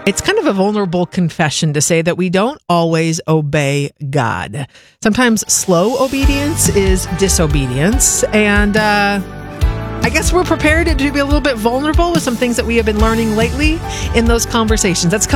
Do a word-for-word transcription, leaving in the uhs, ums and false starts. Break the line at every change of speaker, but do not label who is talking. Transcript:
It's kind of a vulnerable confession to say that we don't always obey God. Sometimes slow obedience is disobedience, and uh, I guess we're prepared to be a little bit vulnerable with some things that we have been learning lately in those conversations. That's